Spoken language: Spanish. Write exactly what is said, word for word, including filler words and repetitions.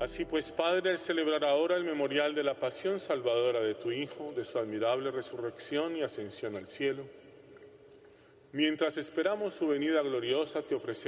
Así pues, Padre, al celebrar ahora el memorial de la pasión salvadora de tu Hijo, de su admirable resurrección y ascensión al cielo, mientras esperamos su venida gloriosa, te ofrecemos